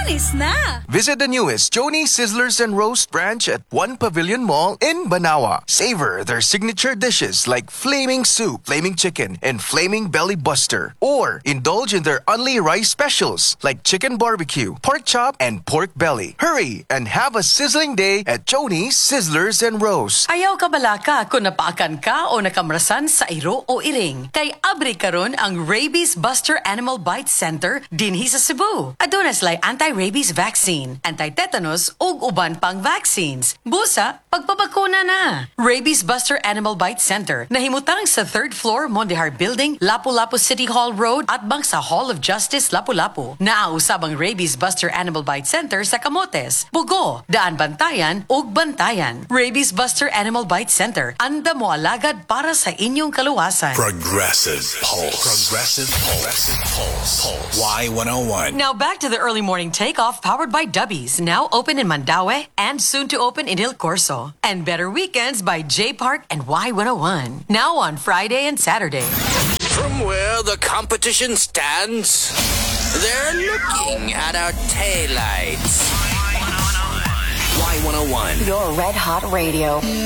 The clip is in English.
Panis na! Visit the newest Joni Sizzlers and Roast branch at One Pavilion Mall in Banawa. Savor their signature dishes like flaming soup, flaming chicken, and flaming belly buster. Or indulge in their only rice specials like chicken barbecue, pork chop, and pork belly. Hurry and have a sizzling day at Joni Sizzlers and Roast. Ayaw ka balaka kung napaakan ka o nakamrasan sa iro o iring. Kay abri karon ang Rabies Buster Animal Bite Center dinhi sa Cebu. Adonas lay anti-rabies vaccine, anti-tetanus ug uban pang vaccines. Busa, pagpabakuna na. Rabies Buster Animal Bite Center nahimutang sa 3rd floor Mondihar Building, Lapu-Lapu City Hall Road at bang sa Hall of Justice, Lapu-Lapu. Naausab ang Rabies Buster Animal Bite Center sa Camotes, Bugo, Daan Bantayan ug Bantayan. Rabies Buster Animal Bite Center, anda mo alagad para sa inyong kaluwasan. Progressive Pulse. Progressive Pulse. Pulse. Y101. Now back to the early morning takeoff powered by Dubbies, now open in Mandaue and soon to open in Il Corso. And Better Weekends by J Park and Y101, now on Friday and Saturday. From where the competition stands, they're looking at our taillights. Y101. Your red hot radio.